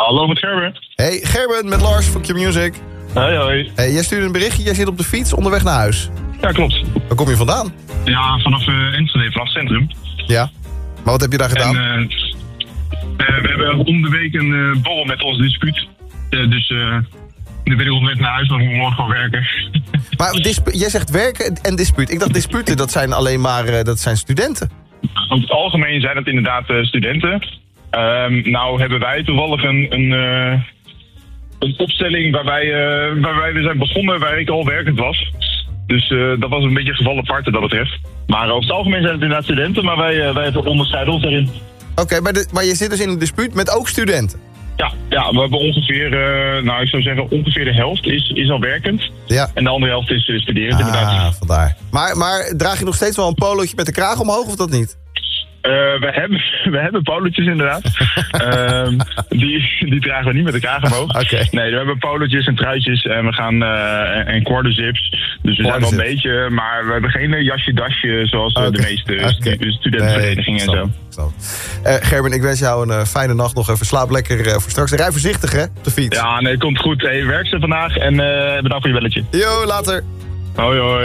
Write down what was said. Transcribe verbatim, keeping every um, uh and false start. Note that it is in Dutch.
Hallo met Gerben. Hey, Gerben met Lars van Q-Music. Hoi, hoi. Hey, jij stuurde een berichtje, jij zit op de fiets onderweg naar huis. Ja, klopt. Waar kom je vandaan? Ja, vanaf uh, Enschede, vanaf het centrum. Ja, maar wat heb je daar gedaan? En, uh, uh, we hebben om de week een uh, borrel met ons dispuut. Uh, dus uh, nu ben ik onderweg naar huis, dan moet ik morgen gewoon werken. Maar dispu- jij zegt werken en dispuut. Ik dacht disputen, dat zijn alleen maar uh, dat zijn studenten. Over het algemeen zijn het inderdaad uh, studenten. Um, nou hebben wij toevallig een, een, uh, een opstelling waarbij, uh, waarbij we zijn begonnen waar ik al werkend was. Dus uh, dat was een beetje een geval apart wat dat betreft. Maar over het algemeen zijn het inderdaad studenten, maar wij, uh, wij onderscheiden ons daarin. Oké, okay, maar, maar je zit dus in een dispuut met ook studenten? Ja, ja, we hebben ongeveer, uh, nou ik zou zeggen ongeveer de helft is, is al werkend. Ja. En de andere helft is uh, studerend ah, inderdaad. Ah, vandaar. Maar, maar draag je nog steeds wel een polootje met de kraag omhoog of dat niet? Uh, we, hebben, we hebben polootjes inderdaad. um, die, die dragen we niet met de kraag omhoog. Okay. Nee, we hebben polootjes en truitjes en we gaan uh, en quarterzips. Dus we zijn wel een beetje, maar we hebben geen jasje-dasje zoals okay. de meeste okay. stu- studentenverenigingen nee, en zo. Uh, Gerben, ik wens jou een uh, fijne nacht nog even. Slaap lekker uh, voor straks. Rij voorzichtig hè, op de fiets. Ja, nee, komt goed. Hey, werk ze vandaag en uh, bedankt voor je belletje. Yo, later. Hoi, hoi.